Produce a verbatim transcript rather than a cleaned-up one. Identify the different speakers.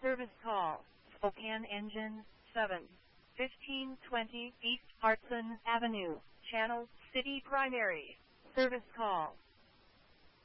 Speaker 1: Service call. Spokane Engine seven. fifteen twenty East Hartson Avenue. Channel City Primary. Service call.